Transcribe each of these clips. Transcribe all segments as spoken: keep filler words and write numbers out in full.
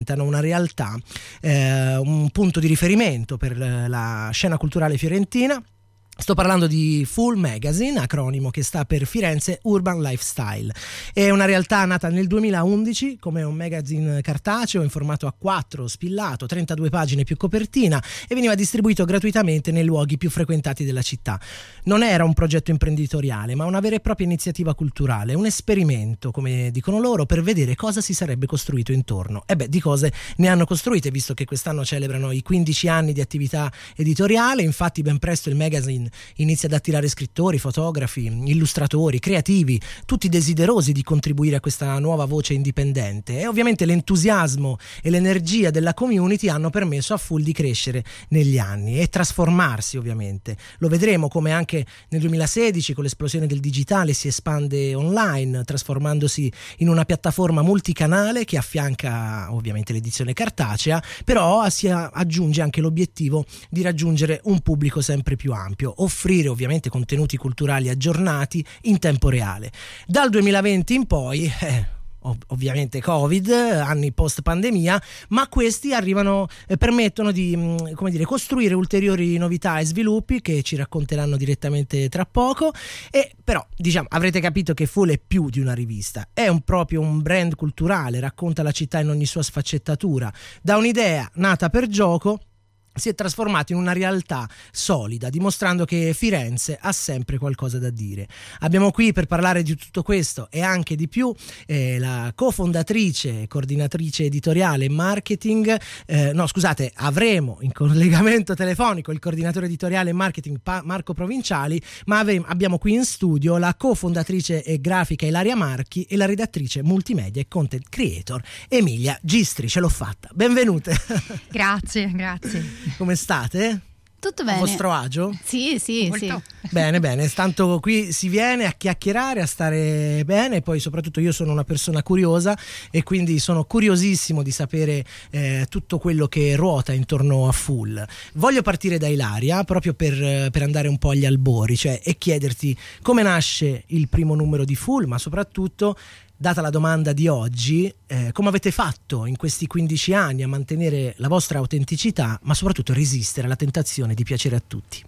una realtà, eh, un punto di riferimento per la scena culturale fiorentina. Sto parlando di Fool Magazine, acronimo che sta per Firenze Urban Lifestyle. È una realtà nata nel duemilaundici come un magazine cartaceo in formato A quattro, spillato, trentadue pagine più copertina, e veniva distribuito gratuitamente nei luoghi più frequentati della città. Non era un progetto imprenditoriale, ma una vera e propria iniziativa culturale, un esperimento, come dicono loro, per vedere cosa si sarebbe costruito intorno. E beh, di cose ne hanno costruite, visto che quest'anno celebrano i quindici anni di attività editoriale. Infatti ben presto il magazine inizia ad attirare scrittori, fotografi, illustratori, creativi, tutti desiderosi di contribuire a questa nuova voce indipendente, e ovviamente l'entusiasmo e l'energia della community hanno permesso a Fool di crescere negli anni e trasformarsi. Ovviamente lo vedremo come anche nel duemilasedici con l'esplosione del digitale si espande online, trasformandosi in una piattaforma multicanale che affianca ovviamente l'edizione cartacea, però si aggiunge anche l'obiettivo di raggiungere un pubblico sempre più ampio, offrire ovviamente contenuti culturali aggiornati in tempo reale. Dal duemilaventi in poi eh, ov- ovviamente Covid, anni post pandemia, ma questi arrivano eh, permettono di mh, come dire, costruire ulteriori novità e sviluppi che ci racconteranno direttamente tra poco. E però diciamo avrete capito che Fool è più di una rivista, è un proprio un brand culturale, racconta la città in ogni sua sfaccettatura. Da un'idea nata per gioco si è trasformato in una realtà solida, dimostrando che Firenze ha sempre qualcosa da dire. Abbiamo qui per parlare di tutto questo e anche di più eh, la cofondatrice, coordinatrice editoriale e marketing, eh, no scusate, avremo in collegamento telefonico il coordinatore editoriale e marketing pa- Marco Provinciali, ma ave- abbiamo qui in studio la cofondatrice e grafica Ilaria Marchi e la redattrice multimedia e content creator Emilia Gistri. Ce l'ho fatta, benvenute. Grazie, grazie. Come state? Tutto bene. A vostro agio? Sì, sì, Molto. sì. Bene, bene. Tanto qui si viene a chiacchierare, a stare bene. Poi soprattutto io sono una persona curiosa e quindi sono curiosissimo di sapere eh, tutto quello che ruota intorno a Fool. Voglio partire da Ilaria proprio per, per andare un po' agli albori, cioè, e chiederti come nasce il primo numero di Fool, ma soprattutto, data la domanda di oggi, eh, come avete fatto in questi quindici anni a mantenere la vostra autenticità, ma soprattutto resistere alla tentazione di piacere a tutti?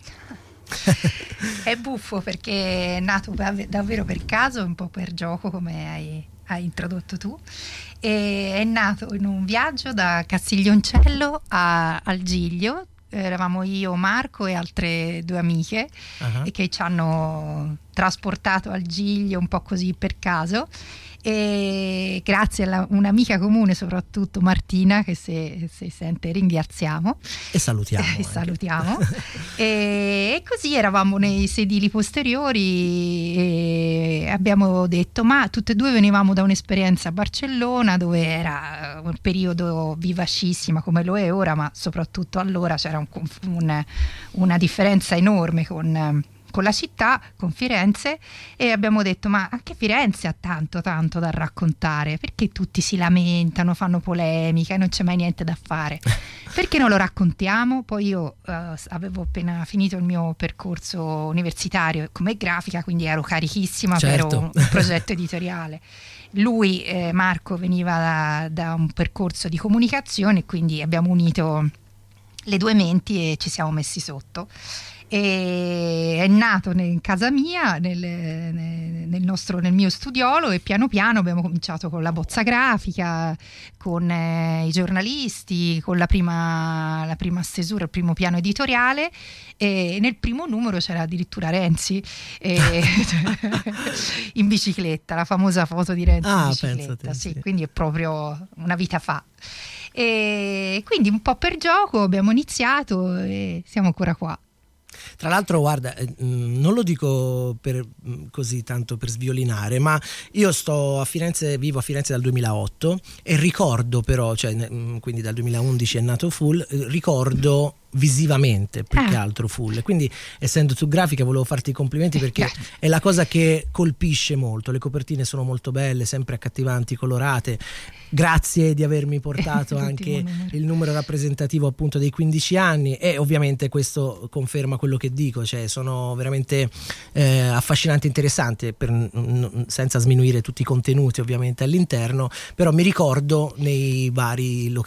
È buffo perché è nato davvero per caso, un po' per gioco, come hai, hai introdotto tu, e è nato in un viaggio da Castiglioncello a, al Giglio. Eravamo io, Marco e altre due amiche uh-huh. e che ci hanno trasportato al Giglio un po' così per caso, e grazie a un'amica comune, soprattutto Martina, che se, se sente ringraziamo e salutiamo e salutiamo e, e così eravamo nei sedili posteriori e abbiamo detto, ma tutte e due venivamo da un'esperienza a Barcellona, dove era un periodo vivacissima come lo è ora, ma soprattutto allora c'era un, un, una differenza enorme con con la città, con Firenze, e abbiamo detto, ma anche Firenze ha tanto tanto da raccontare, perché tutti si lamentano, fanno polemica e non c'è mai niente da fare, perché non lo raccontiamo? Poi io uh, avevo appena finito il mio percorso universitario come grafica, quindi ero carichissima, certo, per un, un progetto editoriale. Lui, eh, Marco, veniva da, da un percorso di comunicazione, quindi abbiamo unito le due menti e ci siamo messi sotto. E è nato in casa mia, nel, nel, nostro, nel mio studiolo, e piano piano abbiamo cominciato con la bozza grafica, con eh, i giornalisti, con la prima, la prima stesura, il primo piano editoriale, e nel primo numero c'era addirittura Renzi e, in bicicletta, la famosa foto di Renzi ah, in bicicletta, sì, sì. Quindi è proprio una vita fa. E quindi un po' per gioco abbiamo iniziato e siamo ancora qua. Tra l'altro, guarda, non lo dico per così tanto per sviolinare, ma io sto a Firenze, vivo a Firenze dal duemilaotto e ricordo però, cioè quindi dal duemilaundici è nato Fool, ricordo visivamente più ah. che altro Fool, quindi essendo tu grafica volevo farti i complimenti perché Grazie. È la cosa che colpisce molto, le copertine sono molto belle, sempre accattivanti, colorate. Grazie di avermi portato anche numero. il numero rappresentativo appunto dei quindici anni, e ovviamente questo conferma quello che dico, cioè sono veramente eh, affascinanti e interessanti, per, n- senza sminuire tutti i contenuti ovviamente all'interno, però mi ricordo nei vari lo-